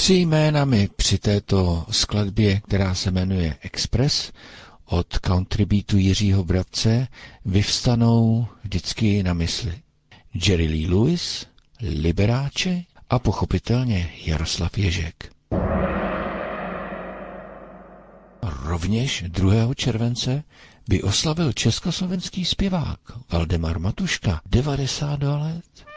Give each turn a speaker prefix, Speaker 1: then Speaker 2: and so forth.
Speaker 1: Tři jména mi při této skladbě, která se jmenuje Express, od countrybeatu Jiřího Brabce, vyvstanou vždycky na mysli. Jerry Lee Lewis, Liberace a pochopitelně Jaroslav Ježek. Rovněž 2. července by oslavil československý zpěvák Valdemar Matuška 92 let.